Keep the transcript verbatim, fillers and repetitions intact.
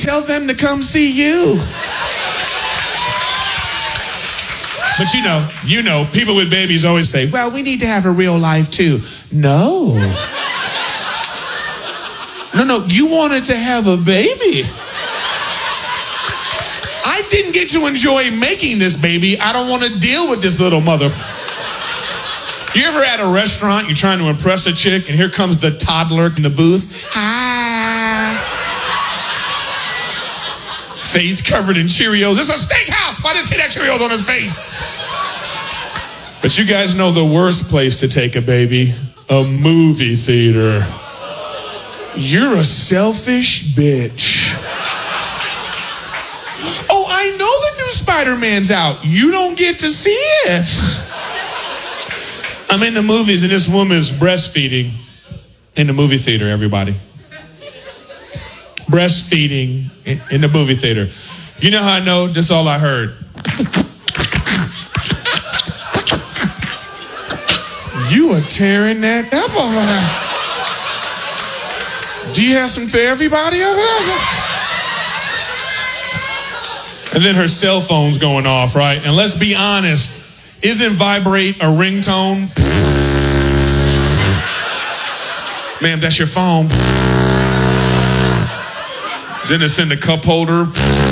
tell them to come see you. But you know, you know, people with babies always say, well, we need to have a real life too. No. No, no, you wanted to have a baby. I didn't get to enjoy making this baby. I don't want to deal with this little mother. You ever at a restaurant, you're trying to impress a chick, and here comes the toddler in the booth. Hi. Face covered in Cheerios. It's a steakhouse. Why does this kid have Cheerios on his face? But you guys know the worst place to take a baby? A movie theater. You're a selfish bitch. Oh, I know the new Spider-Man's out. You don't get to see it. I'm in the movies and this woman's breastfeeding in the movie theater, everybody. Breastfeeding in, in the movie theater. You know how I know? That's all I heard. You are tearing that up over there. Do you have some for everybody over there? And then her cell phone's going off, right? And let's be honest, isn't vibrate a ringtone? Ma'am, that's your phone. Then it's in the cup holder.